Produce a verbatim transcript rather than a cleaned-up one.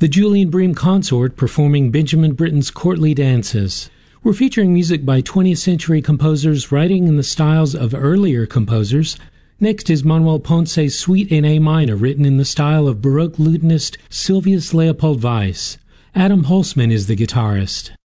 the Julian Bream Consort performing Benjamin Britten's Courtly Dances. We're featuring music by twentieth century composers writing in the styles of earlier composers. Next is Manuel Ponce's Suite in A minor, written in the style of Baroque lutenist Sylvius Leopold Weiss. Adam Holzman is the guitarist.